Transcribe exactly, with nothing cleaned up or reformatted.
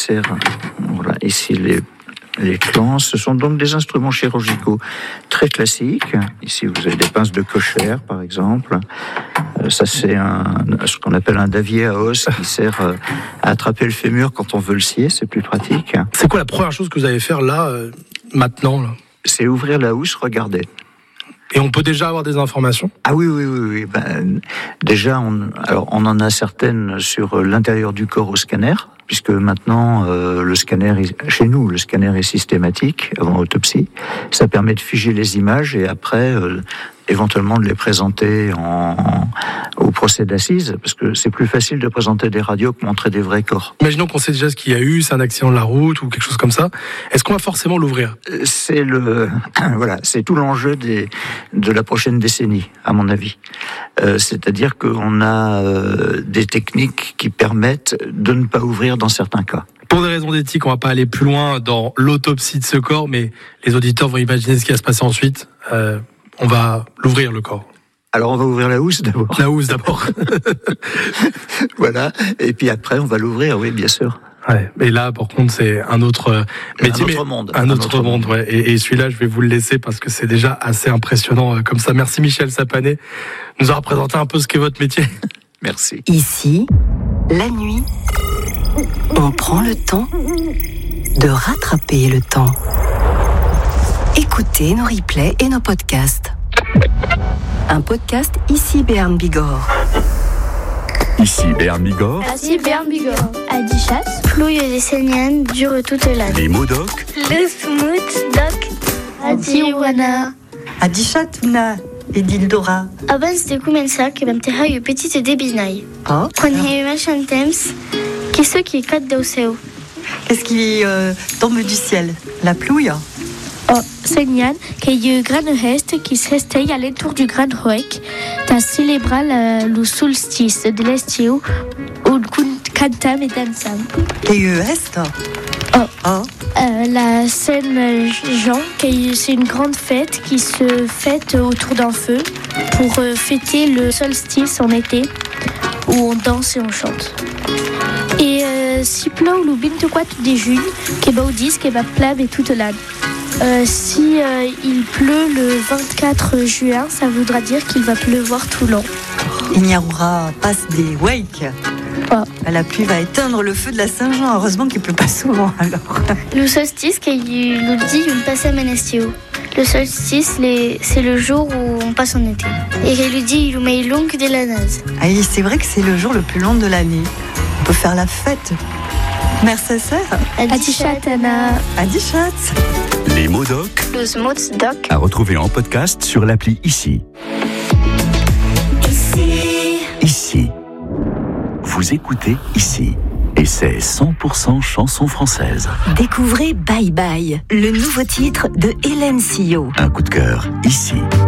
nécessaire. Voilà, ici les Les clans, ce sont donc des instruments chirurgicaux très classiques. Ici, vous avez des pinces de cocher, par exemple. Euh, ça, c'est un, ce qu'on appelle un davier à os qui sert euh, à attraper le fémur quand on veut le scier. C'est plus pratique. C'est quoi la première chose que vous allez faire là, euh, maintenant là ? C'est ouvrir la housse, regarder. Et on peut déjà avoir des informations ? Ah oui, oui, oui. oui. Ben, déjà, on, alors, on en a certaines sur l'intérieur du corps au scanner, puisque maintenant, euh, le scanner, est, chez nous, le scanner est systématique avant autopsie. Ça permet de figer les images et après, euh, éventuellement, de les présenter en, en, au procès d'assises, parce que c'est plus facile de présenter des radios que montrer des vrais corps. Imaginons qu'on sait déjà ce qu'il y a eu, c'est un accident de la route ou quelque chose comme ça. Est-ce qu'on va forcément l'ouvrir ? C'est le, voilà, c'est tout l'enjeu des, de la prochaine décennie, à mon avis. Euh, c'est-à-dire qu'on a euh, des techniques qui permettent de ne pas ouvrir dans certains cas. Pour des raisons d'éthique, on va pas aller plus loin dans l'autopsie de ce corps, mais les auditeurs vont imaginer ce qui va se passer ensuite. Euh, on va l'ouvrir, le corps. Alors on va ouvrir la housse d'abord. La housse d'abord. Voilà, et puis après on va l'ouvrir, oui, bien sûr. Ouais, mais là, par contre, c'est un autre métier, un autre monde, un, un autre, autre monde, monde. ouais. Et, et celui-là, je vais vous le laisser parce que c'est déjà assez impressionnant euh, comme ça. Merci Michel Sapanet, de nous avoir présenté un peu ce qu'est votre métier. Merci. Ici, la nuit, on prend le temps de rattraper le temps. Écoutez nos replays et nos podcasts. Un podcast Ici Béarn Bigorre. Ici Béarn Bigorre. Ici Béarn Bigorre. Adichat. Plouille des Seignan dure toute l'année. Les mots doc. Le smooth doc. Adiwana. Adichatuna. Edildora. Abans de començar que vam terra une petite débinaille. Oh. Quan hi ha eu un temps, qui ce qui est deu seu? Qu'est-ce qui euh, tombe du ciel? La pluie? Oh, Seignan, qu'il y a eu grand geste qui se restait à l'entour du grand roec, de célébrer le, le solstice de l'estiu, où cantam et dansam. Et est? Oh. Oh. Euh, la scène Jean, c'est une grande fête qui se fête autour d'un feu pour euh, fêter le solstice en été, où on danse et on chante. Et euh, si pleut le vingt-quatre de juin, qui va au disque, qui va pleuvoir toute l'année. Euh, si euh, il pleut le vingt-quatre juin, ça voudra dire qu'il va pleuvoir tout l'an. Il n'y aura pas des wake. Oh. La pluie va éteindre le feu de la Saint-Jean. Heureusement qu'il pleut pas souvent alors. Le solstice, qui nous dit une passe à Menestio. Le solstice, les, c'est le jour où on passe en été. Et il nous dit il met longue de la nase. Ah, c'est vrai que c'est le jour le plus long de l'année. On peut faire la fête. Merci sœur. Adichat, Anna. Adichat. Les mots doc. Le smooth doc. À retrouver en podcast sur l'appli Ici. Ici. Ici. Vous écoutez Ici. Et c'est cent pour cent chanson française. Découvrez Bye Bye, le nouveau titre de Hélène Sillot. Un coup de cœur, Ici.